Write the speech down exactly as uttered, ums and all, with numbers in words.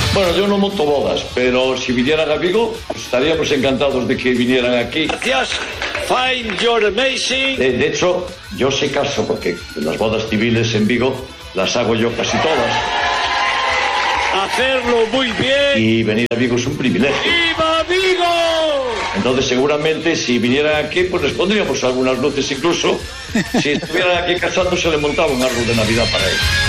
Bueno, yo no monto bodas, pero si vinieran a Vigo, pues estaríamos encantados de que vinieran aquí. Gracias. Fine, you're amazing. De, de hecho, yo sé caso porque las bodas civiles en Vigo las hago yo casi todas. Hacerlo muy bien. Y venir a Vigo es un privilegio. ¡Viva Vigo! Entonces, seguramente, si vinieran aquí, pues les pondríamos algunas luces incluso. Si estuvieran aquí casándose, le montaba un árbol de Navidad para ellos.